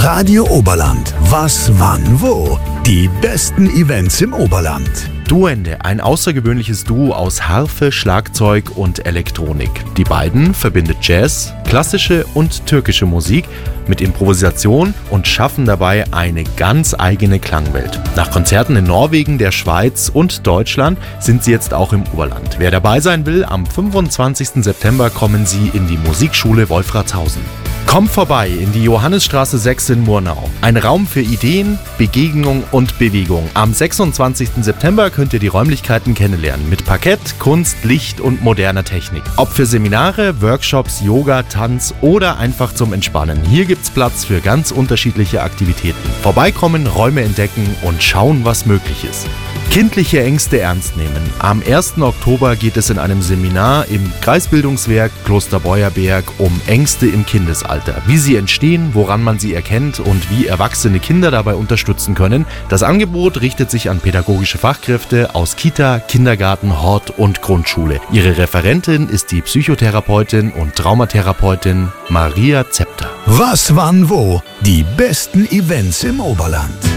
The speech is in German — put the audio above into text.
Radio Oberland. Was, wann, wo? Die besten Events im Oberland. Duende, ein außergewöhnliches Duo aus Harfe, Schlagzeug und Elektronik. Die beiden verbindet Jazz, klassische und türkische Musik mit Improvisation und schaffen dabei eine ganz eigene Klangwelt. Nach Konzerten in Norwegen, der Schweiz und Deutschland sind sie jetzt auch im Oberland. Wer dabei sein will, am 25. September kommen sie in die Musikschule Wolfratshausen. Kommt vorbei in die Johannisstraße 6 in Murnau. Ein Raum für Ideen, Begegnung und Bewegung. Am 26. September könnt ihr die Räumlichkeiten kennenlernen mit Parkett, Kunst, Licht und moderner Technik. Ob für Seminare, Workshops, Yoga, Tanz oder einfach zum Entspannen. Hier gibt's Platz für ganz unterschiedliche Aktivitäten. Vorbeikommen, Räume entdecken und schauen, was möglich ist. Kindliche Ängste ernst nehmen. Am 1. Oktober geht es in einem Seminar im Kreisbildungswerk Kloster Beuerberg um Ängste im Kindesalter. Wie sie entstehen, woran man sie erkennt und wie erwachsene Kinder dabei unterstützen können. Das Angebot richtet sich an pädagogische Fachkräfte aus Kita, Kindergarten, Hort und Grundschule. Ihre Referentin ist die Psychotherapeutin und Traumatherapeutin Maria Zepter. Was, wann, wo? Die besten Events im Oberland.